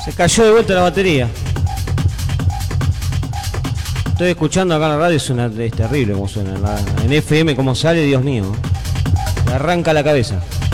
Se cayó de vuelta la batería. Estoy escuchando acá en la radio, es terrible como suena. En FM como sale, Dios mío. Me arranca la cabeza.